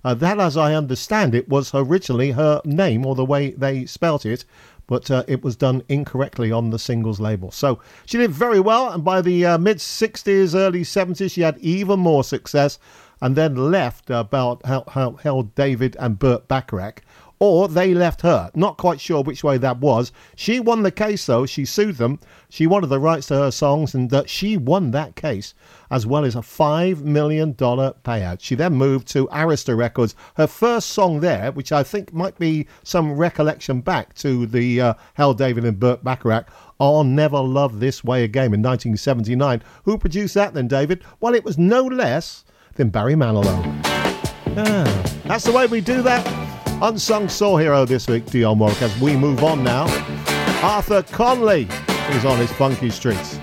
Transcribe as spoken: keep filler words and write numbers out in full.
Uh, that, as I understand it, was originally her name, or the way they spelt it, but uh, it was done incorrectly on the singles label. So she did very well, and by the uh, mid-sixties, early seventies, she had even more success, and then left about Hal, Hal, Hal David and Burt Bacharach, or they left her. Not quite sure which way that was. She won the case, though. She sued them. She wanted the rights to her songs, and uh, she won that case, as well as a five million dollars payout. She then moved to Arista Records. Her first song there, which I think might be some recollection back to the uh, Hal David and Burt Bacharach, I'll Never Love This Way Again in nineteen seventy-nine. Who produced that then, David? Well, it was no less than Barry Manilow. Ah, that's the way we do that. Unsung Soul Hero this week, Dionne Warwick, as we move on now. Arthur Conley is on his funky streets.